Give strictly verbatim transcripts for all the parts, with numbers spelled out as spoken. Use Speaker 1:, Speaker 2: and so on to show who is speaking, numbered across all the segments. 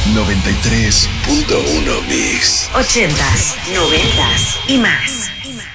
Speaker 1: noventa y tres punto uno Mix.
Speaker 2: Ochentas, noventas y más.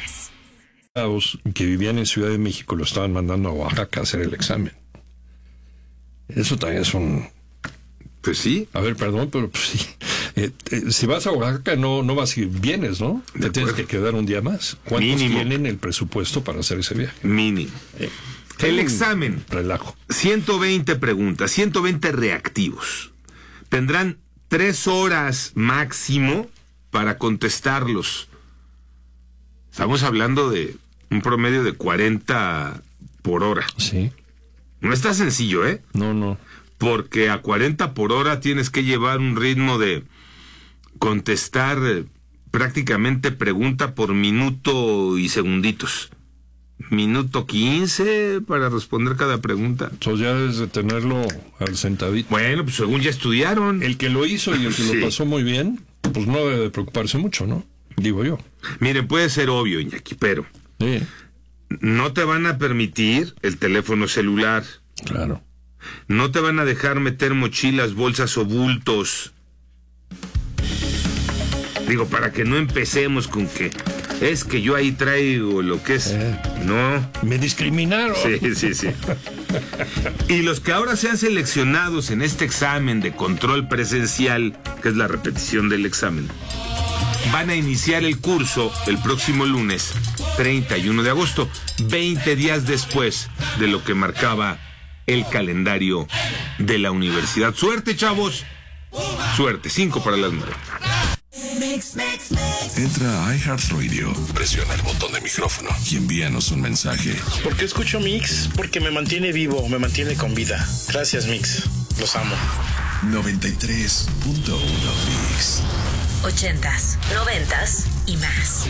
Speaker 3: Que vivían en Ciudad de México lo estaban mandando a Oaxaca a hacer el examen. Eso también es un...
Speaker 4: Pues sí.
Speaker 3: A ver, perdón, pero pues, sí. Eh, eh, si vas a Oaxaca no, no vas y vienes, ¿no? Te tienes que quedar un día más. ¿Cuántos Mínimo. tienen el presupuesto para hacer ese viaje?
Speaker 4: Mínimo. Eh, el examen.
Speaker 3: Relajo.
Speaker 4: ciento veinte preguntas, ciento veinte reactivos. Tendrán tres horas máximo para contestarlos. Estamos hablando de un promedio de cuarenta por hora.
Speaker 3: Sí.
Speaker 4: No está sencillo, ¿eh?
Speaker 3: No, no.
Speaker 4: Porque a cuarenta por hora tienes que llevar un ritmo de contestar eh, prácticamente pregunta por minuto y segunditos. Minuto quince para responder cada pregunta.
Speaker 3: Entonces ya debes de tenerlo al sentadito.
Speaker 4: Bueno, pues según ya estudiaron.
Speaker 3: El que lo hizo y el que sí. lo pasó muy bien, pues no debe de preocuparse mucho, ¿no? Digo yo.
Speaker 4: Miren, puede ser obvio, Iñaki, pero
Speaker 3: sí.
Speaker 4: no te van a permitir el teléfono celular.
Speaker 3: Claro.
Speaker 4: No te van a dejar meter mochilas, bolsas o bultos. Digo, para que no empecemos con que es que yo ahí traigo lo que es. Eh, no.
Speaker 3: Me discriminaron.
Speaker 4: Sí, sí, sí. Y los que ahora sean seleccionados en este examen de control presencial, que es la repetición del examen, van a iniciar el curso el próximo lunes, treinta y uno de agosto, veinte días después de lo que marcaba el calendario de la universidad. Suerte, chavos. Suerte. Cinco para las nueve.
Speaker 1: Entra a iHeartRadio, presiona el botón de micrófono y envíanos un mensaje.
Speaker 5: ¿Por qué escucho Mix? Porque me mantiene vivo, me mantiene con vida. Gracias, Mix. Los amo.
Speaker 1: noventa y tres punto uno Mix.
Speaker 2: Ochentas, noventas y más.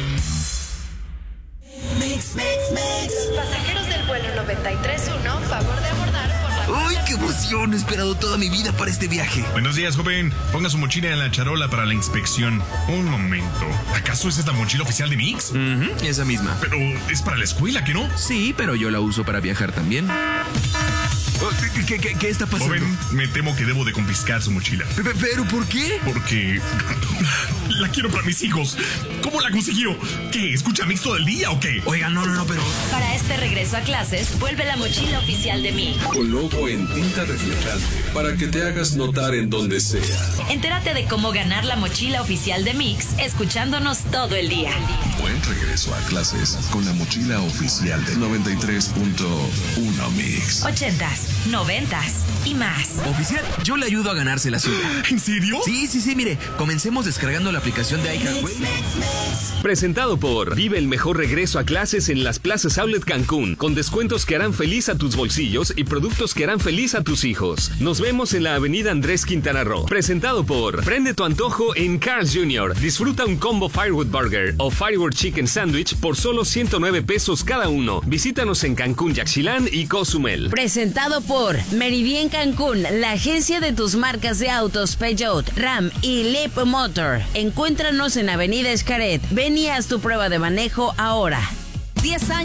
Speaker 6: Mix, mix, mix. Pasajeros del vuelo noventa y tres punto uno, favor de abordar por la...
Speaker 7: ¡Ay, qué emoción! He esperado toda mi vida para este viaje.
Speaker 8: Buenos días, joven. Ponga su mochila en la charola para la inspección. Un momento. ¿Acaso esa es la mochila oficial de Mix?
Speaker 7: Uh-huh, esa misma.
Speaker 8: Pero es para la escuela, ¿que no?
Speaker 7: Sí, pero yo la uso para viajar también. ¿Qué, qué, qué está pasando?
Speaker 8: Joven, me temo que debo de confiscar su mochila.
Speaker 7: ¿Pero por qué?
Speaker 8: Porque la quiero para mis hijos. ¿Cómo la consiguió? ¿Qué? ¿Escucha Mix todo el día o qué?
Speaker 7: Oiga, no, no, no, pero...
Speaker 2: Para este regreso a clases, vuelve la mochila oficial de Mix.
Speaker 1: Con logo en tinta reflejante, para que te hagas notar en donde sea.
Speaker 2: Entérate de cómo ganar la mochila oficial de Mix, escuchándonos todo el día.
Speaker 1: Buen regreso a clases con la mochila oficial de noventa y tres punto uno Mix.
Speaker 2: Ochentas, noventas y más.
Speaker 7: Oficial, yo le ayudo a ganarse la suya.
Speaker 8: ¿En serio?
Speaker 7: Sí, sí, sí, mire, comencemos descargando la aplicación de iHeartRadio.
Speaker 9: Presentado por Vive el mejor regreso a clases en las plazas Outlet Cancún, con descuentos que harán feliz a tus bolsillos y productos que harán feliz a tus hijos. Nos vemos en la avenida Andrés Quintana Roo. Presentado por Prende tu antojo en Carl's junior Disfruta un combo Firewood Burger o Firewood Chicken Sandwich por solo ciento nueve pesos cada uno. Visítanos en Cancún, Yaxchilán y Cozumel.
Speaker 2: Presentado por Meridian Cancún, la agencia de tus marcas de autos Peugeot, Ram y Leap Motor. Encuéntranos en Avenida Xcaret. Ven y haz tu prueba de manejo ahora. diez años